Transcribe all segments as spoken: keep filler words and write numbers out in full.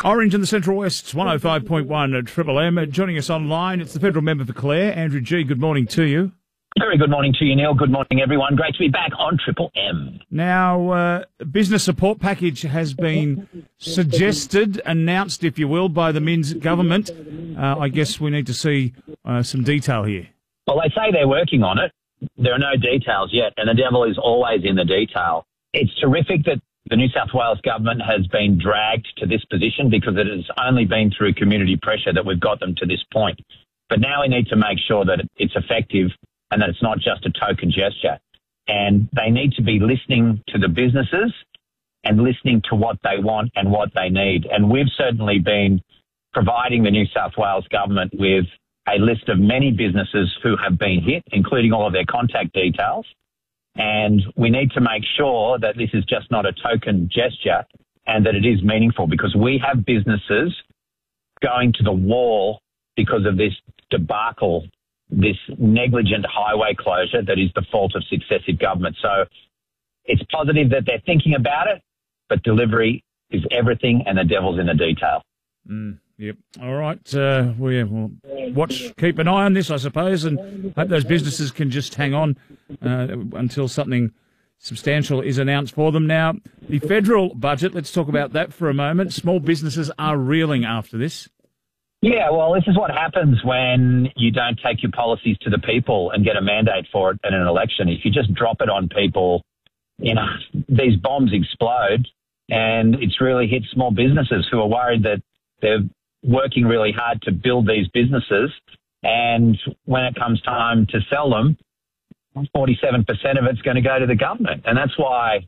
Orange in the Central West, one oh five point one at Triple M. Joining us online, it's the federal member for Clare, Andrew Gee. Good morning to you. Very good morning to you, Neil. Good morning, everyone. Great to be back on Triple M. Now, uh, business support package has been suggested, announced, if you will, by the Minns government. Uh, I guess we need to see uh, some detail here. Well, they say they're working on it. There are no details yet, and the devil is always in the detail. It's terrific that the New South Wales government has been dragged to this position because it has only been through community pressure that we've got them to this point. But now we need to make sure that it's effective and that it's not just a token gesture. And they need to be listening to the businesses and listening to what they want and what they need. And we've certainly been providing the New South Wales government with a list of many businesses who have been hit, including all of their contact details. And we need to make sure that this is just not a token gesture and that it is meaningful, because we have businesses going to the wall because of this debacle, this negligent highway closure that is the fault of successive government. So it's positive that they're thinking about it, but delivery is everything and the devil's in the detail. Mm, yep. All right. Uh, we, we'll watch, keep an eye on this, I suppose, and hope those businesses can just hang on uh, until something substantial is announced for them. Now, the federal budget, let's talk about that for a moment. Small businesses are reeling after this. Yeah, well, this is what happens when you don't take your policies to the people and get a mandate for it in an election. If you just drop it on people, you know, these bombs explode, and it's really hit small businesses who are worried that they're working really hard to build these businesses, and when it comes time to sell them, forty-seven percent of it's going to go to the government. And that's why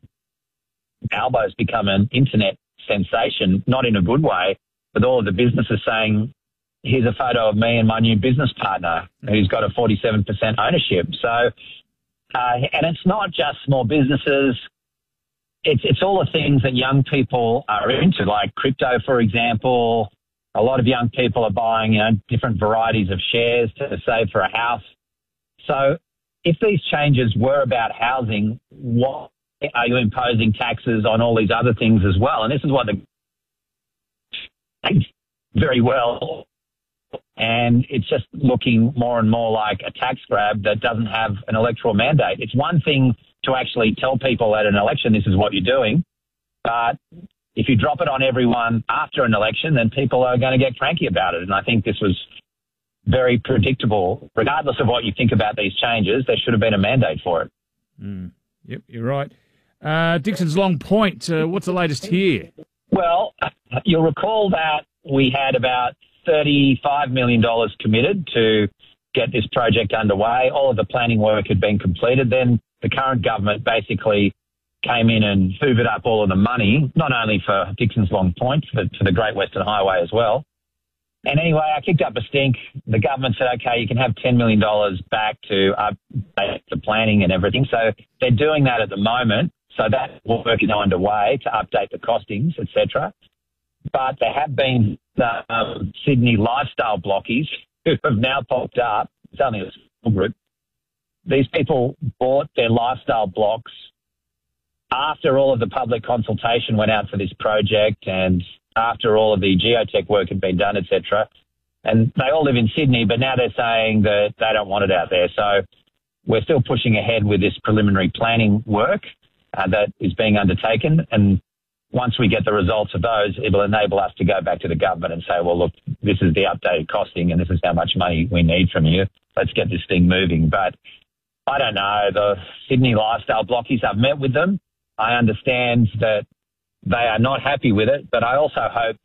Albo's become an internet sensation, not in a good way, with all of the businesses saying, here's a photo of me and my new business partner who's got a forty-seven percent ownership. So, uh, and it's not just small businesses. It's, it's all the things that young people are into, like crypto, for example. A lot of young people are buying, you know, different varieties of shares to save for a house. So if these changes were about housing, why are you imposing taxes on all these other things as well? And this is what the very well, and it's just looking more and more like a tax grab that doesn't have an electoral mandate. It's one thing to actually tell people at an election this is what you're doing, but if you drop it on everyone after an election, then people are going to get cranky about it. And I think this was very predictable. Regardless of what you think about these changes, there should have been a mandate for it. Mm. Yep, you're right. Uh, Dixon's Long Point, uh, what's the latest here? Well, you'll recall that we had about thirty-five million dollars committed to get this project underway. All of the planning work had been completed. Then the current government basically came in and hoovered up all of the money, not only for Dixon's Long Point, but for the Great Western Highway as well. And anyway, I kicked up a stink. The government said, okay, you can have ten million dollars back to update the planning and everything. So they're doing that at the moment. So that work is now underway to update the costings, et cetera. But there have been the um, Sydney lifestyle blockies who have now popped up. It's only a small group. These people bought their lifestyle blocks after all of the public consultation went out for this project and after all of the geotech work had been done, et cetera. And they all live in Sydney, but now they're saying that they don't want it out there. So we're still pushing ahead with this preliminary planning work uh, that is being undertaken. And once we get the results of those, it will enable us to go back to the government and say, well, look, this is the updated costing and this is how much money we need from you. Let's get this thing moving. But I don't know, the Sydney lifestyle blockies, I've met with them. I understand that they are not happy with it, but I also hope